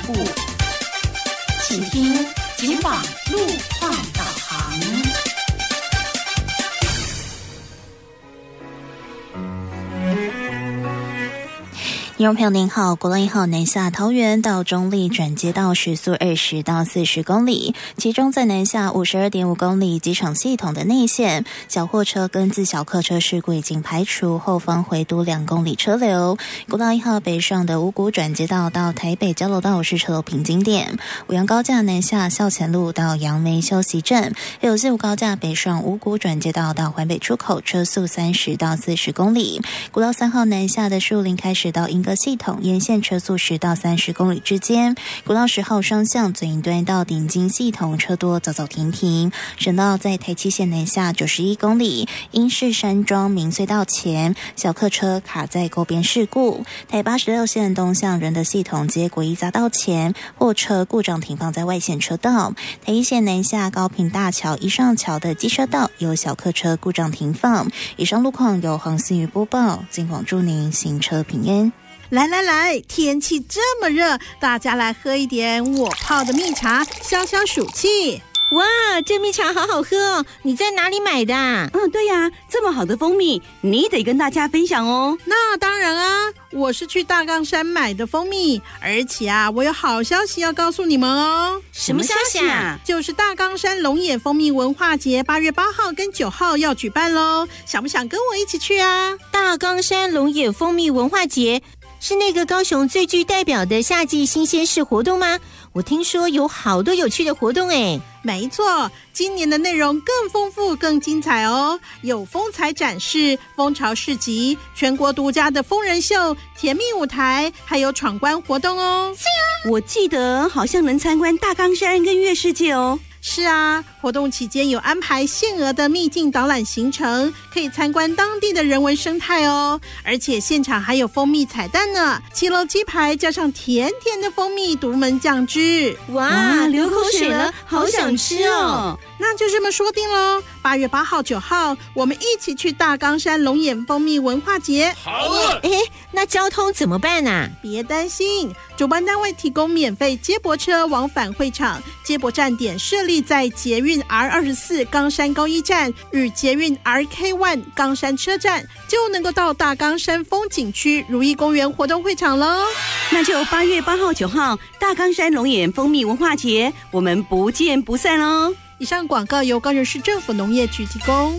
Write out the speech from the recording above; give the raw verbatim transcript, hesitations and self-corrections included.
步，请听警网路况导航。 听众朋友您好，国道一号南下桃园到中立转接道时速二十到四十公里，其中在南下五十二点五公里机场系统的内线，小货车跟自小客车事故已经排除，后方回堵两公里车流。国道一号北上的五股转接道到台北交流道是车流瓶颈点，五杨高架南下校前路到杨梅休息站，还有西武高架北上五股转接道到环北出口，车速三十到四十公里。国道三号南下的树林开始到英各系统沿线车速十到三十公里之间，国道十号双向左营端到顶金系统车多走走停停，省道在台七线南下九十一公里，英式山庄明隧道前小客车卡在沟边事故，台八十六线东向仁德系统接国一匝道前货车故障停放在外线车道，台一线南下高屏大桥一上桥的机车道有小客车故障停放。以上路况由黄思瑜播报，警广祝您行车平安。 来来来，天气这么热，大家来喝一点我泡的蜜茶，消消暑气。 哇，这蜜茶好好喝哦！你在哪里买的？ 嗯，对呀，这么好的蜂蜜，你得跟大家分享哦。 那当然啊，我是去大冈山买的蜂蜜，而且啊，我有好消息要告诉你们哦。 什么消息啊？ 就是大冈山龙眼蜂蜜文化节八月八号跟九号要举办咯，想不想跟我一起去啊？ 大冈山龙眼蜂蜜文化节是那个高雄最具代表的夏季新鲜事活动吗？我听说有好多有趣的活动诶。 没错，今年的内容更丰富更精彩哦，有风采展示、蜂巢市集、全国独家的疯人秀、甜蜜舞台，还有闯关活动哦。 是啊，我记得好像能参观大冈山跟月世界哦。 是啊，活动期间有安排限额的秘境导览行程，可以参观当地的人文生态哦。而且现场还有蜂蜜彩蛋呢，七楼鸡排加上甜甜的蜂蜜独门酱汁， 哇，哇流口水了，好想吃哦！ 那就这么说定咯，八月八号、九号，我们一起去大冈山龙眼蜂蜜文化节。 好啊！哎，那交通怎么办啊？ 别担心，主办单位提供免费接驳车往返会场，接驳站点设立在捷运 R 二十四 冈山高一站与捷运 R K 一 冈山车站，就能够到大冈山风景区如意公园活动会场咯。 那就八月八号、九号大冈山龙眼蜂蜜文化节，我们不见不散咯。 以上广告由高雄市政府农业局提供。